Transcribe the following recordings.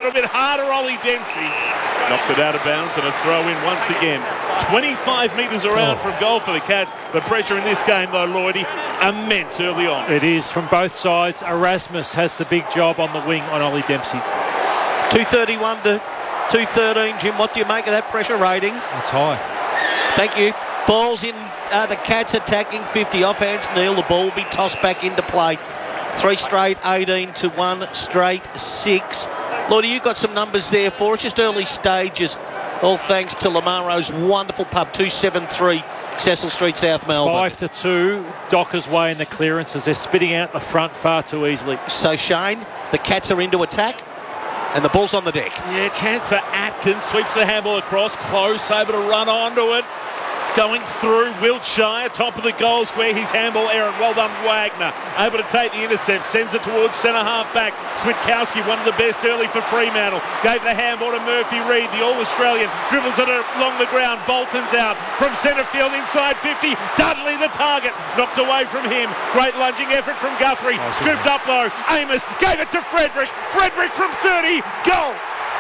little bit harder, Ollie Dempsey. Knocked it out of bounds and a throw in once again. 25 metres around from goal for the Cats. The pressure in this game, though, Lloydie, immense early on. It is from both sides. Erasmus has the big job on the wing on Ollie Dempsey. 231 to 213, Jim. What do you make of that pressure rating? It's high. Thank you. Ball's in. The Cats attacking 50 off hands. Neil, the ball will be tossed back into play. 3 straight 18 to 1 straight 6. Lloydie, you've got some numbers there for us. Just early stages. All thanks to Lamaro's wonderful pub, 273 Cecil Street, South Melbourne. 5-2, Dockers way in the clearances. They're spitting out the front far too easily. So, Shane, the Cats are into attack. And the ball's on the deck. Yeah, chance for Atkins. Sweeps the handball across. Close, able to run onto it. Going through Wiltshire, top of the goal square. His handball error. Well done, Wagner. Able to take the intercept. Sends it towards centre half back. Switkowski, one of the best early for Fremantle. Gave the handball to Murphy Reid, the All-Australian. Dribbles it along the ground. Bolton's out from centre field inside 50. Dudley the target. Knocked away from him. Great lunging effort from Guthrie. Scooped up though. Amos gave it to Frederick. Frederick from 30. Goal.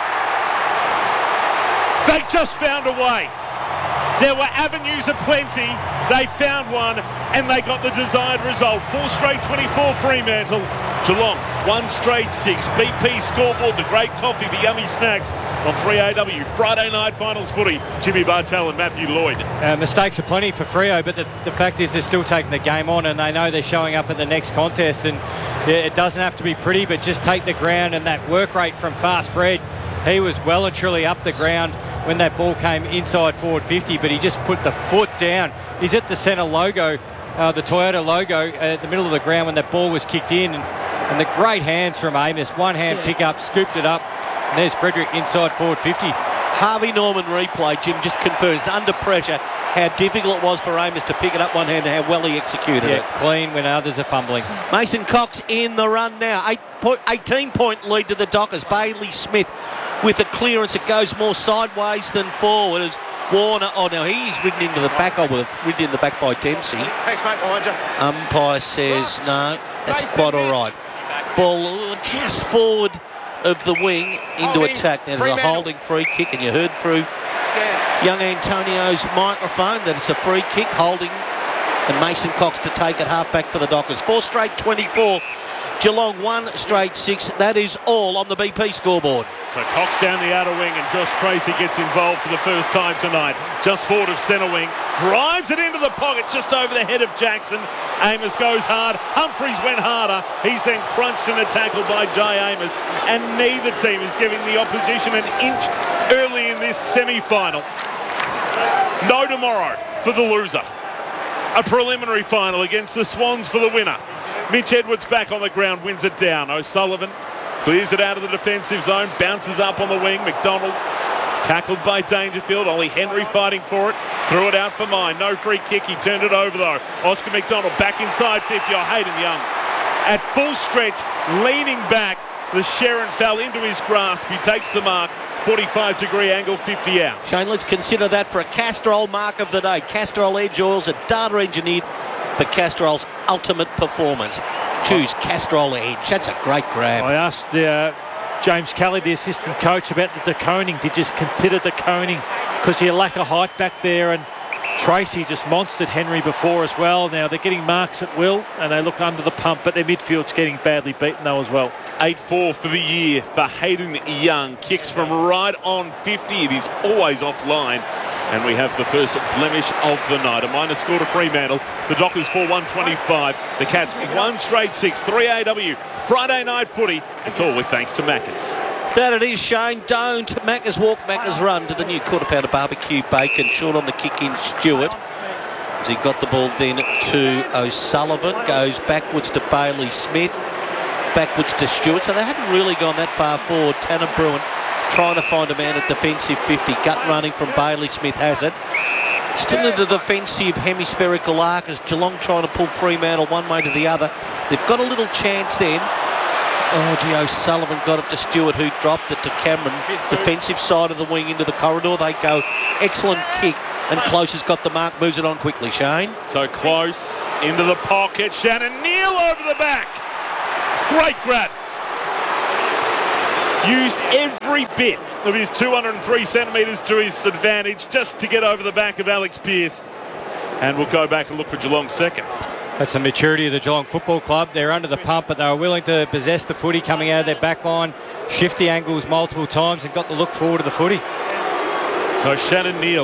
They just found a way. There were avenues aplenty. They found one and they got the desired result. 4 straight 24 Fremantle. Geelong 1 straight 6. BP scoreboard, the great coffee, the yummy snacks on 3AW. Friday night finals footy. Jimmy Bartel and Matthew Lloyd. Mistakes are plenty for Freo, but the fact is they're still taking the game on and they know they're showing up at the next contest, and it doesn't have to be pretty, but just take the ground. And that work rate from Fast Fred, he was well and truly up the ground when that ball came inside forward 50, but he just put the foot down. He's at the centre logo, the Toyota logo, at the middle of the ground when that ball was kicked in. And the great hands from Amos. One hand pick up, scooped it up. And there's Frederick inside forward 50. Harvey Norman replay, Jim, just confirms under pressure how difficult it was for Amos to pick it up one hand and how well he executed it. Clean when others are fumbling. Mason Cox in the run now. 18-point lead to the Dockers. Bailey Smith with a clearance that goes more sideways than forward as Warner. Oh, now he's ridden into the back. Ridden in the back by Dempsey. Thanks, mate, behind you. Umpire says no. That's quite all right. Ball just forward of the wing into attack. Now there's a holding free kick, and you heard through young Antonio's microphone that it's a free kick, holding, and Mason Cox to take it half-back for the Dockers. 4 straight 24. Geelong 1 straight 6. That is all on the BP scoreboard. So Cox down the outer wing and Josh Tracy gets involved for the first time tonight. Just forward of centre wing. Drives it into the pocket just over the head of Jackson. Amos goes hard. Humphreys went harder. He's then crunched in a tackle by Jay Amos. And neither team is giving the opposition an inch early in this semi-final. No tomorrow for the loser. A preliminary final against the Swans for the winner. Mitch Edwards back on the ground, wins it down. O'Sullivan clears it out of the defensive zone, bounces up on the wing. McDonald tackled by Dangerfield. Ollie Henry fighting for it. Threw it out for mine. No free kick. He turned it over though. Oscar McDonald back inside 50. Oh, Hayden Young at full stretch, leaning back. The Sherrin fell into his grasp. He takes the mark. 45-degree angle, 50 out. Shane, let's consider that for a Castrol mark of the day. Castrol Edge Oils are data engineered for Castrol's ultimate performance. Choose Castrol Edge. That's a great grab. I asked James Kelly, the assistant coach, about the deconing. Did you consider deconing? Because you lack a height back there, and Tracy just monstered Henry before as well. Now they're getting marks at will and they look under the pump, but their midfield's getting badly beaten though as well. 8-4 for the year for Hayden Young. Kicks from right on 50. It is always offline. And we have the first blemish of the night. A minor score to Fremantle. The Dockers 4-1-25. The Cats 1 straight 6. 3AW. Friday night footy. It's all with thanks to Macca's. That it is, Shane. Don't Macca's walk, Macca's run to the new quarter pounder barbecue bacon. Short on the kick in Stewart. As he got the ball then to O'Sullivan. Goes backwards to Bailey Smith. Backwards to Stewart. So they haven't really gone that far forward. Tanner Bruin trying to find a man at defensive 50. Gut running from Bailey Smith has it. Still in the defensive hemispherical arc as Geelong trying to pull Fremantle one way to the other. They've got a little chance then. Oh, gee, O'Sullivan got it to Stewart, who dropped it to Cameron. Defensive side of the wing into the corridor. They go. Excellent kick. And Close has got the mark. Moves it on quickly, Shane. So Close into the pocket. Shannon Neal over the back. Great grab. used every bit of his 203 centimetres to his advantage just to get over the back of Alex Pearce. And we'll go back and look for Geelong's second. That's the maturity of the Geelong Football Club. They're under the pump, but they were willing to possess the footy coming out of their back line, shift the angles multiple times and got the look forward to the footy. So Shannon Neal,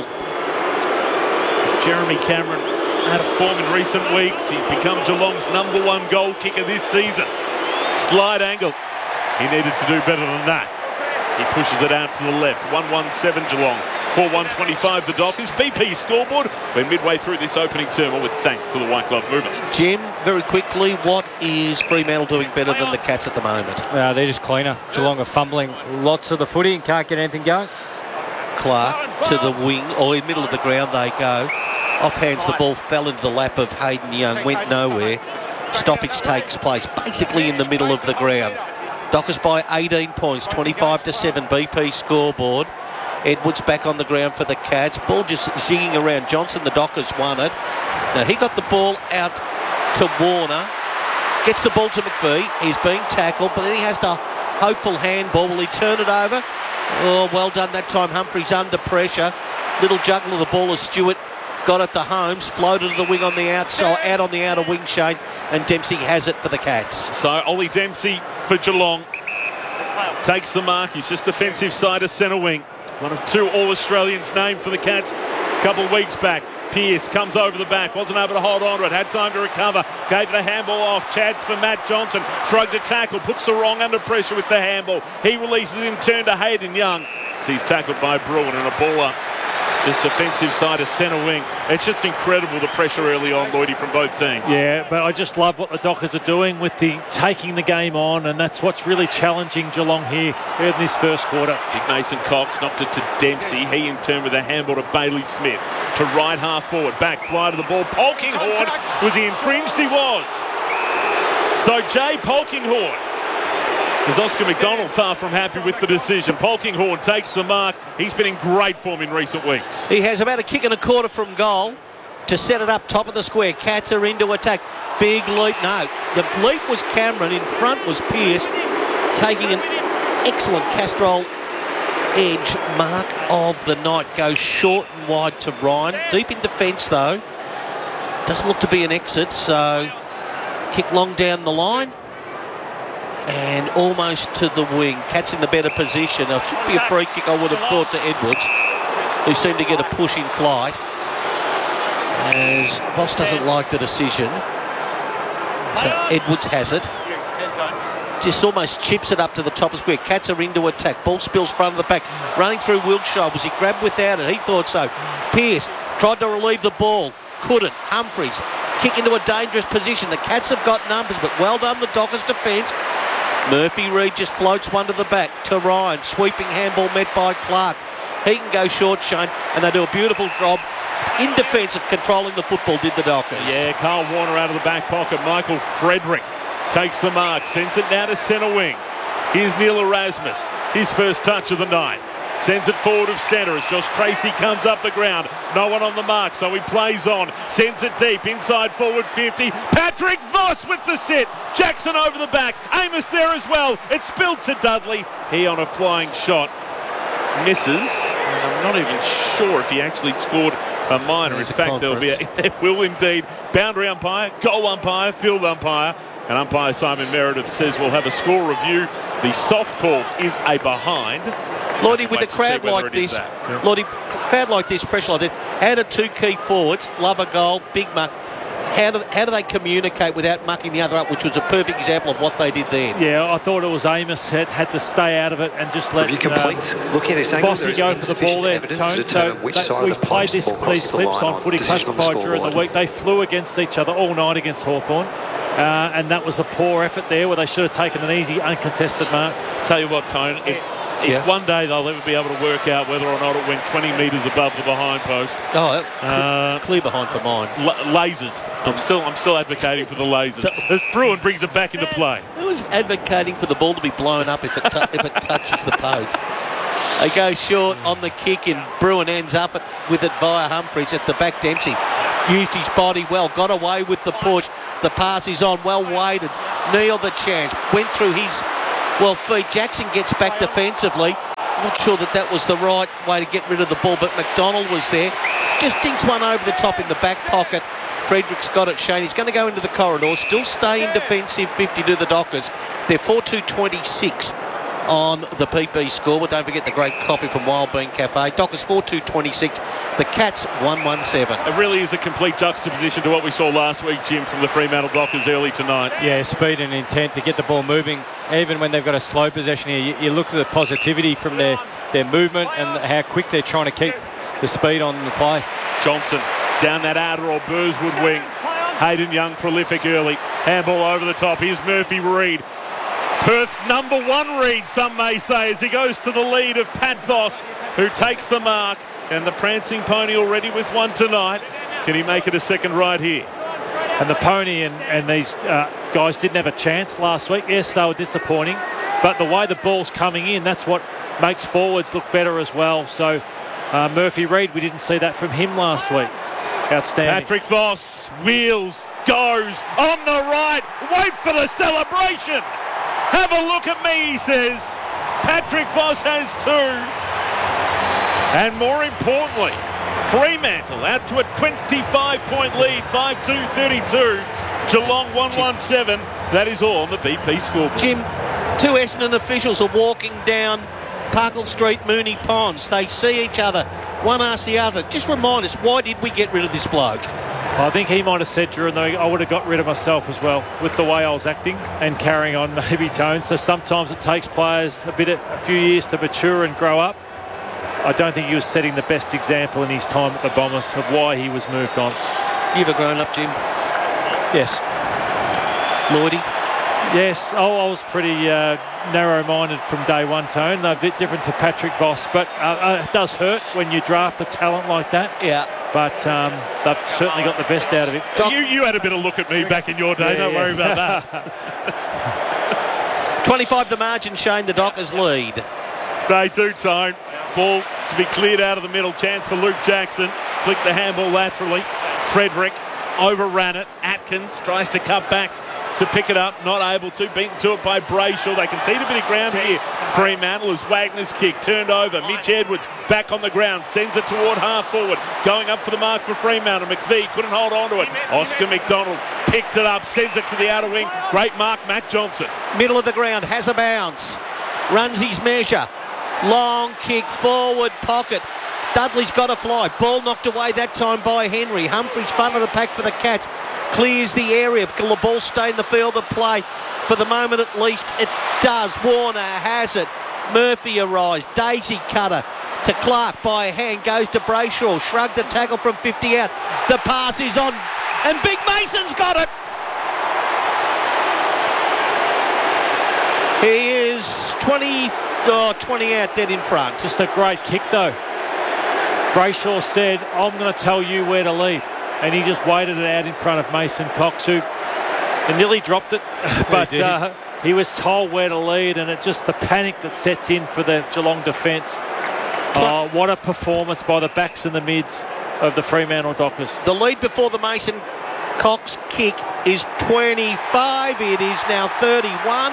Jeremy Cameron out of form in recent weeks. He's become Geelong's #1 goal kicker this season. Slide angle. He needed to do better than that. He pushes it out to the left. 1-1-7 Geelong. 4-1-25 the Dockers. BP scoreboard. We're midway through this opening term, with thanks to the White Glove Movement. Jim, very quickly, what is Fremantle doing better than the Cats at the moment? They're just cleaner. Geelong are fumbling lots of the footy and can't get anything going. Clark to the wing, or in the middle of the ground they go. Offhands the ball, fell into the lap of Hayden Young, went nowhere. Stoppage takes place basically in the middle of the ground. Dockers by 18 points, 25-7 BP scoreboard. Edwards back on the ground for the Cats. Ball just zigging around. Johnson, the Dockers won it. Now he got the ball out to Warner. Gets the ball to McVee. He's being tackled, but then he has the hopeful handball. Will he turn it over? Oh, well done that time. Humphries under pressure. Little juggle of the ball as Stewart got it to Holmes. Floated to the wing on the outside, out on the outer wing, Shane. And Dempsey has it for the Cats. So Ollie Dempsey for Geelong takes the mark. He's just defensive side of centre wing. One of two All-Australians named for the Cats a couple of weeks back. Pearce comes over the back, wasn't able to hold on to it, had time to recover, gave the handball off. Chads for Matt Johnson, shrugged a tackle, puts the wrong under pressure with the handball. He releases in turn to Hayden Young. So he's tackled by Bruin and a ball up. Just defensive side of centre wing. It's just incredible the pressure early on, Lloydie, from both teams. Yeah, but I just love what the Dockers are doing with the taking the game on, and that's what's really challenging Geelong here in this first quarter. Big Mason Cox knocked it to Dempsey. He in turn with a handball to Bailey Smith. To right half forward. Back fly to the ball. Polkinghorne. Was he infringed? He was. So Jay Polkinghorne. Is Oscar McDonald far from happy with the decision? Polkinghorne takes the mark. He's been in great form in recent weeks. He has about a kick and a quarter from goal to set it up top of the square. Cats are into attack. Big leap. No, the leap was Cameron. In front was Pearce, taking an excellent Castrol edge mark of the night. Goes short and wide to Ryan. Deep in defence though. Doesn't look to be an exit, so kick long down the line. And almost to the wing. Cats in the better position. It should be a free kick, I would have thought, to Edwards, who seemed to get a push in flight. As Voss doesn't like the decision. So Edwards has it. Just almost chips it up to the top of the square. Cats are into attack. Ball spills front of the pack. Running through Wiltshire. Was he grabbed without it? He thought so. Pearce tried to relieve the ball. Couldn't. Humphries kick into a dangerous position. The Cats have got numbers, but well done the Dockers defence. Murphy Reid just floats one to the back to Ryan. Sweeping handball met by Clark. He can go short, Shane, and they do a beautiful job in defence of controlling the football, did the Dockers. Yeah, Carl Warner out of the back pocket. Michael Frederick takes the mark. Sends it now to centre wing. Here's Neil Erasmus. His first touch of the night. Sends it forward of centre as Josh Tracy comes up the ground. No one on the mark, so he plays on. Sends it deep, inside forward 50. Patrick Voss with the sit. Jackson over the back. Amos there as well. It's spilled to Dudley. He on a flying shot. Misses. And I'm not even sure if he actually scored a minor. In fact, there will indeed. Boundary umpire, goal umpire, field umpire. And umpire Simon Meredith says we'll have a score review. The soft call is a behind. Lloydie, with a crowd like this, crowd like this, pressure like that, how do two key forwards, love a goal, big muck, how do they communicate without mucking the other up, which was a perfect example of what they did there? Yeah, I thought it was Amos had to stay out of it and just let Fossey go for the ball there, Tone. So we've played these clips on Footy Classified during the week. They flew against each other all night against Hawthorn. And that was a poor effort there where they should have taken an easy, uncontested mark. Tell you what, Tone, if one day they'll ever be able to work out whether or not it went 20 metres above the behind post. Clear behind for mine. Lasers. I'm still advocating for the lasers. As Bruin brings it back into play. Who was advocating for the ball to be blown up if it touches the post? They go short on the kick and Bruin ends up with it via Humphries at the back. Dempsey used his body well, got away with the push. The pass is on, well weighted. Neil the chance. Went through his Well, feed. Jackson gets back defensively. Not sure that was the right way to get rid of the ball, but McDonald was there. Just dinks one over the top in the back pocket. Frederick's got it, Shane. He's going to go into the corridor. Still stay in defensive 50 to the Dockers. They're 4-2-26 on the PP score. But don't forget the great coffee from Wild Bean Cafe. Dockers 4-2-26. The Cats 1-1-7. It really is a complete juxtaposition to what we saw last week, Jim, from the Fremantle Dockers early tonight. Yeah, speed and intent to get the ball moving. Even when they've got a slow possession here, you look at the positivity from their movement and how quick they're trying to keep the speed on the play. Johnson down that outer or Burswood wing. Hayden Young prolific early. Handball over the top. Here's Murphy Reid. Perth's number one Reid, some may say, as he goes to the lead of Pat Voss, who takes the mark. And the prancing pony already with one tonight. Can he make it a second right here? And the pony and these guys didn't have a chance last week. Yes, they were disappointing. But the way the ball's coming in, that's what makes forwards look better as well. So Murphy Reid, we didn't see that from him last week. Outstanding. Patrick Voss wheels, goes on the right. Wait for the celebration. Have a look at me, he says. Patrick Voss has two. And more importantly, Fremantle out to a 25-point lead, 5-2-32. Geelong 1-1-7. That is all on the BP scoreboard. Jim, two Essendon officials are walking down Parkle Street, Moonee Ponds. They see each other. One asks the other, just remind us, why did we get rid of this bloke? I think he might have said during I would have got rid of myself as well with the way I was acting and carrying on maybe tone. So sometimes it takes players a few years to mature and grow up. I don't think he was setting the best example in his time at the Bombers of why he was moved on. You ever grown up, Jim? Yes. Lloydie? Yes. I was pretty narrow-minded from day one, Tone. A bit different to Patrick Voss, but it does hurt when you draft a talent like that. Yeah. But they've certainly got the best out of it. You had a bit of look at me back in your day. Yeah, Don't worry about that. 25 the margin, Shane. The Dockers lead. They do, Tone. Ball to be cleared out of the middle. Chance for Luke Jackson. Flick the handball laterally. Frederick overran it. Atkins tries to cut back to pick it up. Not able to. Beaten to it by Brayshaw. They concede a bit of ground here. Fremantle as Wagner's kick turned over. Mitch Edwards back on the ground. Sends it toward half forward. Going up for the mark for Fremantle. McVie couldn't hold on to it. Oscar McDonald picked it up. Sends it to the outer wing. Great mark, Matt Johnson. Middle of the ground. Has a bounce. Runs his measure. Long kick, forward pocket. Dudley's got to fly. Ball knocked away that time by Henry. Humphries front of the pack for the Cats. Clears the area. Can the ball stay in the field of play? For the moment at least, it does. Warner has it. Murphy arrives. Daisy cutter to Clark by a hand. Goes to Brayshaw. Shrugged the tackle from 50 out. The pass is on. And Big Mason's got it. He is 20 out dead in front. Just a great kick though. Brayshaw said, I'm going to tell you where to lead. And he just waited it out in front of Mason Cox, who nearly dropped it. But he was told where to lead, and it just the panic that sets in for the Geelong defence. Oh, what a performance by the backs and the mids of the Fremantle Dockers. The lead before the Mason Cox kick is 25. It is now 31.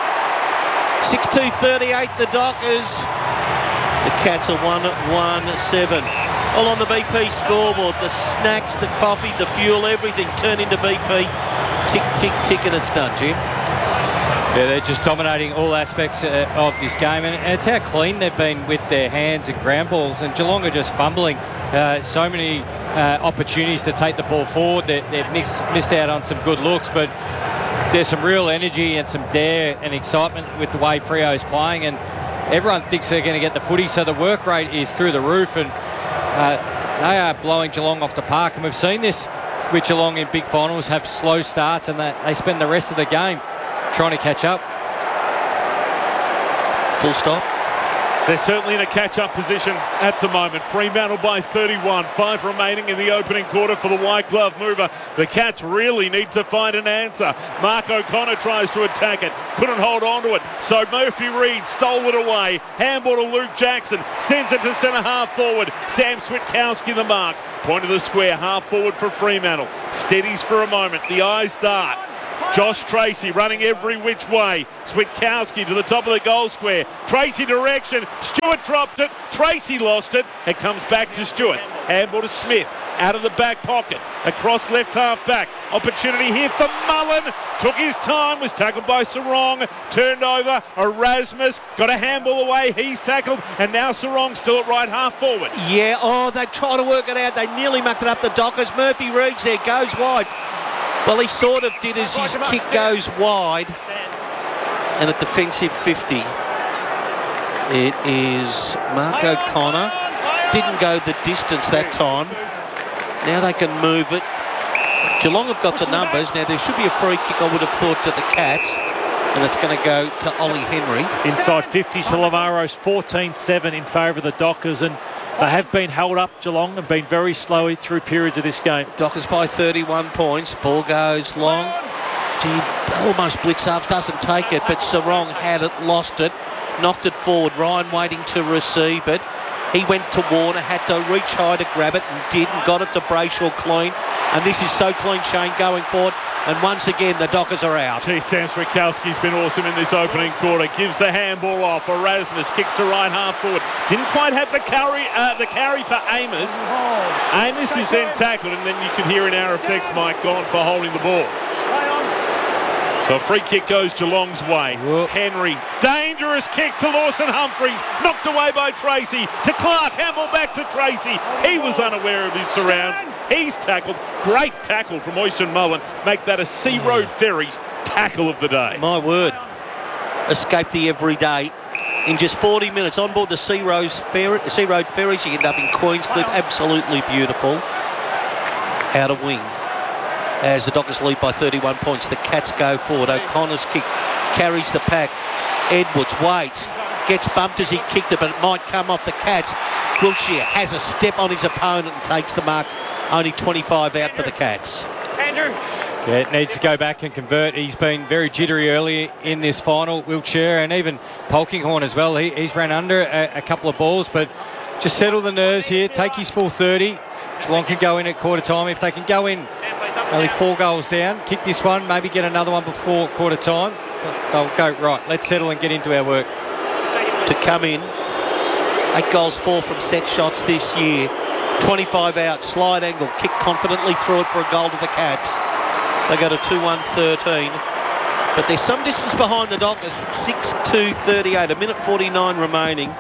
6-2-38 the Dockers. The Cats are 1-1-7. All on the BP scoreboard. The snacks, the coffee, the fuel, everything turn into BP. Tick, tick, tick, and it's done, Jim. Yeah, they're just dominating all aspects of this game, and it's how clean they've been with their hands and ground balls, and Geelong are just fumbling so many opportunities to take the ball forward. They've missed out on some good looks, but there's some real energy and some dare and excitement with the way Freo is playing, and everyone thinks they're going to get the footy, so the work rate is through the roof, and they are blowing Geelong off the park, and we've seen this with Geelong in big finals, have slow starts, and they spend the rest of the game trying to catch up. Full stop. They're certainly in a catch-up position at the moment. Fremantle by 31. 5 remaining in the opening quarter for the white glove mover. The Cats really need to find an answer. Mark O'Connor tries to attack it. Couldn't hold on to it. So Murphy Reid stole it away. Handball to Luke Jackson. Sends it to centre half forward. Sam Switkowski the mark. Point of the square. Half forward for Fremantle. Steadies for a moment. The eyes dart. Josh Tracy running every which way. Switkowski to the top of the goal square. Tracy direction. Stewart dropped it. Tracy lost it. It comes back to Stewart. Handball to Smith. Out of the back pocket. Across left half back. Opportunity here for Mullen. Took his time. Was tackled by Sarong. Turned over. Erasmus. Got a handball away. He's tackled. And now Sarong still at right half forward. Yeah, they try to work it out. They nearly mucked it up the Dockers. Murphy Reeves there. Goes wide. Well, he sort of did as his kick goes wide. And a defensive 50. It is Mark O'Connor. Didn't go the distance that time. Now they can move it. Geelong have got the numbers. Now there should be a free kick, I would have thought, to the Cats. And it's going to go to Ollie Henry. Inside 50s for Lamaros, 14-7 in favour of the Dockers. And they have been held up, Geelong, and been very slow through periods of this game. Dockers by 31 points. Ball goes long. Gee, almost blitz halves, doesn't take it, but Sarong had it, lost it, knocked it forward. Ryan waiting to receive it. He went to Warner, had to reach high to grab it and did, and got it to Brayshaw clean. And this is so clean, Shane, going forward. And once again, the Dockers are out. Gee, Sam Switkowski's been awesome in this opening quarter. Gives the handball off. Erasmus kicks to right half forward. Didn't quite have the carry for Amos. Amos is then tackled, and then you can hear in our effects, Mike, gone for holding the ball. So a free kick goes Geelong's way. Whoop. Henry, dangerous kick to Lawson Humphries, knocked away by Tracy, to Clark, handball back to Tracy. He was unaware of his surrounds. He's tackled. Great tackle from Oyston Mullen. Make that a Sea Road Ferries tackle of the day. My word. Escaped the everyday. In just 40 minutes on board the Sea Road Ferries, you end up in Queenscliff. Absolutely beautiful. Out of wing. As the Dockers lead by 31 points, the Cats go forward. O'Connor's kick carries the pack. Edwards waits, gets bumped as he kicked it, but it might come off the Cats. Wiltshire has a step on his opponent and takes the mark. Only 25 out for the Cats. Yeah, it needs to go back and convert. He's been very jittery early in this final, Wiltshire, and even Polkinghorne as well. He's ran under a couple of balls, but just settle the nerves here, take his full 30. Geelong can go in at quarter time. If they can go in only 4 goals down, kick this one, maybe get another one before quarter time. But they'll go, right, let's settle and get into our work. To come in, 8 goals, 4 from set shots this year. 25 out, slide angle, kick confidently through it for a goal to the Cats. They go to 2-1-13. But there's some distance behind the Dockers, 6-2-38, a minute 49 remaining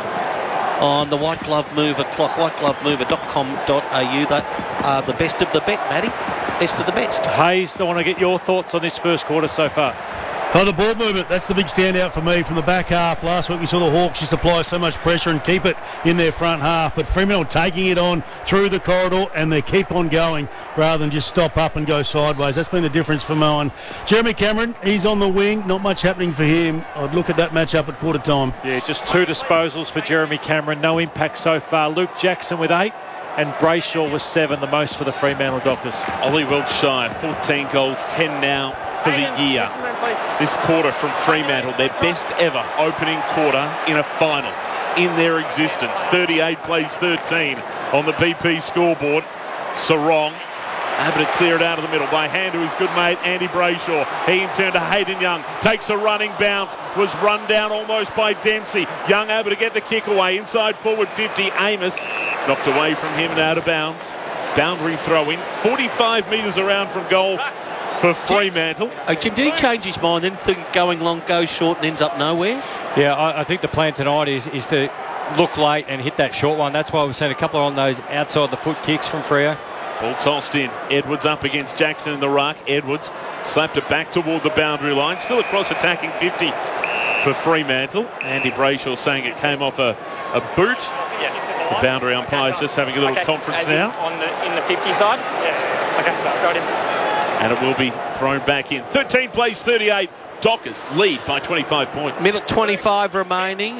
on the White Glove Mover clock, whiteglovemover.com.au. That are the best of the bet, Matty. Best of the best. Hayes, I want to get your thoughts on this first quarter so far. Oh, the ball movement, that's the big standout for me from the back half. Last week we saw the Hawks just apply so much pressure and keep it in their front half, but Fremantle taking it on through the corridor and they keep on going rather than just stop up and go sideways. That's been the difference for Moen. Jeremy Cameron, he's on the wing, not much happening for him. I'd look at that matchup at quarter time. Yeah, just 2 disposals for Jeremy Cameron, no impact so far. Luke Jackson with 8 and Brayshaw was 7, the most for the Fremantle Dockers. Ollie Wiltshire, 14 goals, 10 now for the year. This quarter from Fremantle, their best ever opening quarter in a final in their existence. 38 plays 13 on the BP scoreboard. Sarong able to clear it out of the middle by hand to his good mate Andy Brayshaw. He in turn to Hayden Young, takes a running bounce, was run down almost by Dempsey. Young able to get the kick away inside forward 50. Amos knocked away from him and out of bounds. Boundary throw in 45 metres around from goal for Fremantle. Jim, did he change his mind then, think going long, goes short and ends up nowhere? Yeah, I think the plan tonight is to look late and hit that short one. That's why we've seen a couple on those outside the foot kicks from Freo. Ball tossed in. Edwards up against Jackson in the ruck. Edwards slapped it back toward the boundary line. Still across attacking 50 for Fremantle. Andy Brayshaw saying it came off a boot. The boundary umpire's just having a little conference now. In the 50 side? Yeah. Okay, so throw it in. And it will be thrown back in. 13 plays 38. Dockers lead by 25 points. Minute 25 remaining.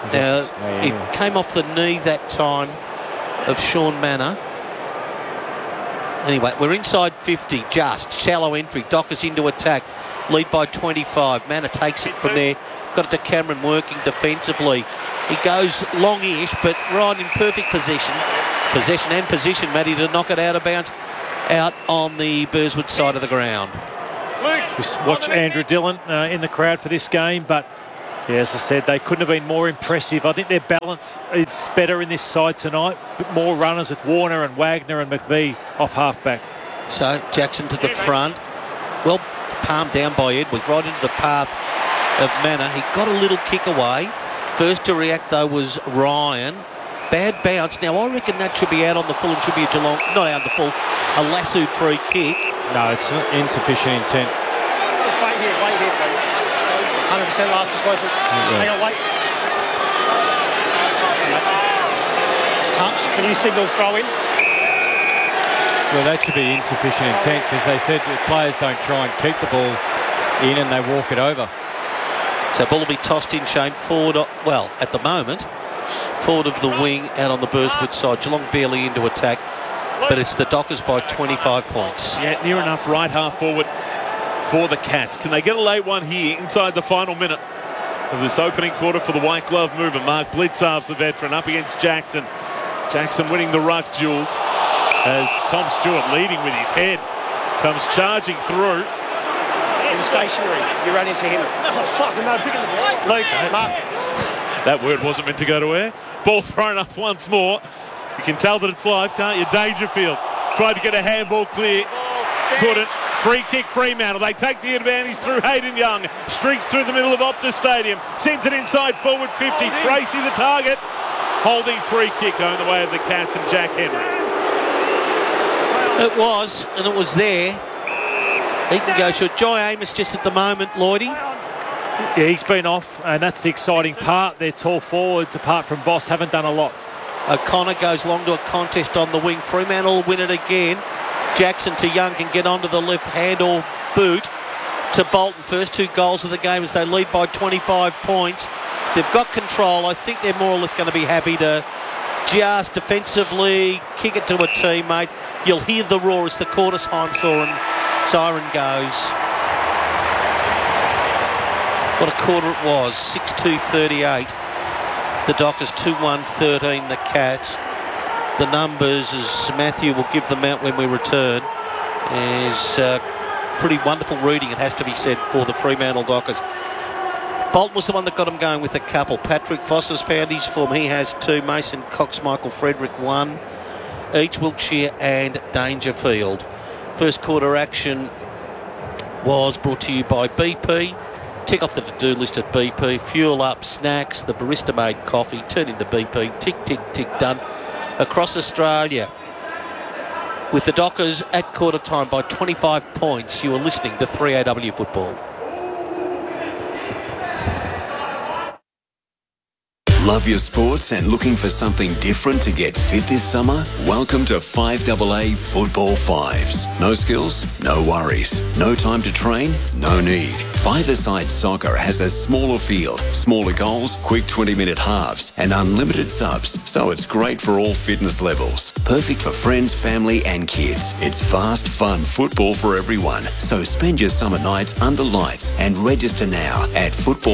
It came off the knee that time of Sean Manor. Anyway, we're inside 50, just shallow entry. Dockers into attack, lead by 25. Manor takes it from there. Got it to Cameron working defensively. He goes long-ish, but right in perfect possession, Matty, to knock it out of bounds, out on the Burswood side of the ground. We watch Andrew Dillon in the crowd for this game, but yeah, as I said, they couldn't have been more impressive. I think their balance is better in this side tonight. But more runners with Warner and Wagner and McVie off halfback. So Jackson to the front. Well, palmed down by Edwards, right into the path of Manor. He got a little kick away. First to react, though, was Ryan. Bad bounce. Now, I reckon that should be out on the full and should be a Geelong, not out on the full, a lassoed free kick. No, it's not insufficient intent. Just wait here, please. 100% last disposal. Hang on, wait. It's touch. Can you signal throw in? Well, that should be insufficient intent because they said that players don't try and keep the ball in and they walk it over. So ball will be tossed in, Shane, forward, well, at the moment, forward of the wing out on the Burswood side. Geelong barely into attack, but it's the Dockers by 25 points. Yeah, near enough right half forward for the Cats. Can they get a late one here inside the final minute of this opening quarter for the white glove mover? Mark Blicavs, the veteran, up against Jackson. Jackson winning the ruck, Jules, as Tom Stewart leading with his head comes charging through. In stationary. You run into him. Oh, fuck, no, picking the ball. Luke, Mark. That word wasn't meant to go to air. Ball thrown up once more. You can tell that it's live, can't you? Dangerfield tried to get a handball clear. Couldn't. Free kick, Fremantle. They take the advantage through Hayden Young. Streaks through the middle of Optus Stadium. Sends it inside forward 50. Tracy the target. Holding free kick going the way of the Cats and Jack Henry. It was, and it was there. He can go short. Jai Amos just at the moment, Lloydie. Yeah, he's been off, and that's the exciting part. Their tall forwards, apart from Boss, haven't done a lot. O'Connor goes long to a contest on the wing. Fremantle will win it again. Jackson to Young can get onto the left hand or boot to Bolton. First 2 goals of the game as they lead by 25 points. They've got control. I think they're more or less going to be happy to just defensively kick it to a teammate. You'll hear the roar as the Quartersheim siren goes. What a quarter it was. 6-2-38. The Dockers 2-1-13. The Cats. The numbers, as Matthew will give them out when we return, is pretty wonderful reading, it has to be said, for the Fremantle Dockers. Bolton was the one that got him going with a couple. Patrick Voss has found his form. He has 2. Mason Cox, Michael Frederick 1. Each Wiltshire and Dangerfield. First quarter action was brought to you by BP. Tick off the to-do list at BP. Fuel up, snacks, the barista-made coffee. Turn into BP. Tick, tick, tick, done. Across Australia, with the Dockers at quarter time by 25 points. You are listening to 3AW Football. Love your sports and looking for something different to get fit this summer? Welcome to 5AA Football Fives. No skills? No worries. No time to train? No need. Five-a-side soccer has a smaller field, smaller goals, quick 20-minute halves and unlimited subs, so it's great for all fitness levels. Perfect for friends, family and kids. It's fast, fun football for everyone. So spend your summer nights under lights and register now at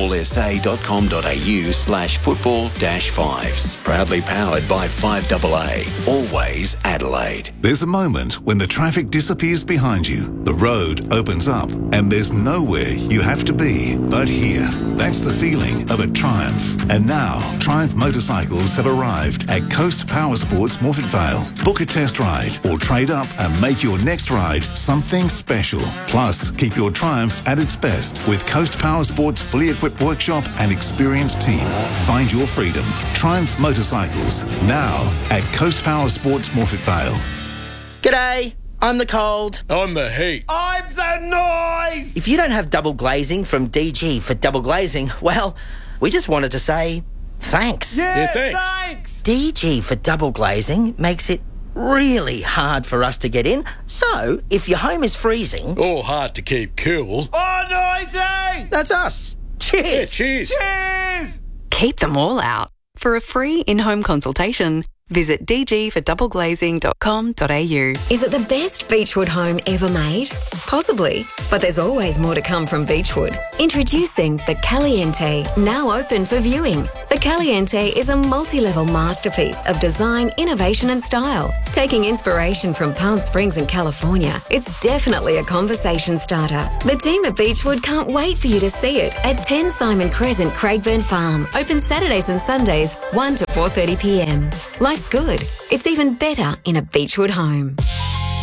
footballsa.com.au/football-fives. Proudly powered by 5AA. Always Adelaide. There's a moment when the traffic disappears behind you, the road opens up, and there's nowhere you have to be but here. That's the feeling of a Triumph. And now, Triumph motorcycles have arrived at Coast Power Sports Morphett Vale. Book a test ride or trade up and make your next ride something special. Plus, keep your Triumph at its best with Coast Power Sports' fully equipped workshop and experienced team. Find your freedom. Triumph Motorcycles, now at Coast Power Sports Morphett Vale. G'day, I'm the cold. I'm the heat. I'm the noise! If you don't have double glazing from DG for double glazing, well, we just wanted to say thanks. Yeah, thanks. DG for double glazing makes it really hard for us to get in. So, if your home is freezing... or hard to keep cool... oh, noisy! That's us. Cheers. Yeah, cheers. Cheers! Keep them all out. For a free in-home consultation, Visit dgfordoubleglazing.com.au. Is it the best Beechwood home ever made? Possibly, but there's always more to come from Beechwood. Introducing the Caliente, now open for viewing. The Caliente is a multi-level masterpiece of design, innovation and style. Taking inspiration from Palm Springs in California, it's definitely a conversation starter. The team at Beechwood can't wait for you to see it at 10 Simon Crescent, Craigburn Farm. Open Saturdays and Sundays, 1 to 4:30 p.m. Life's good. It's even better in a Beechwood home.